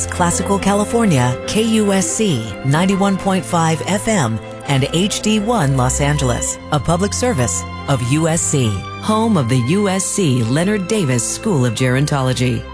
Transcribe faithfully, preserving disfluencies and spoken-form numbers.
Classical California, K U S C ninety-one point five F M and H D one Los Angeles, a public service of U S C, home of the U S C Leonard Davis School of Gerontology.